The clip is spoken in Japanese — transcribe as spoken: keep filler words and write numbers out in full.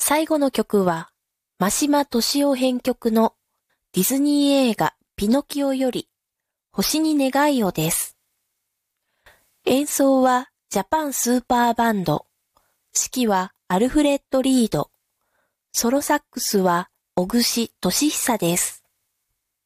最後の曲は、真島敏夫編曲のディズニー映画ピノキオより星に願いをです。演奏はジャパンスーパーバンド、指揮はアルフレッド・リード、ソロサックスは小串俊久です。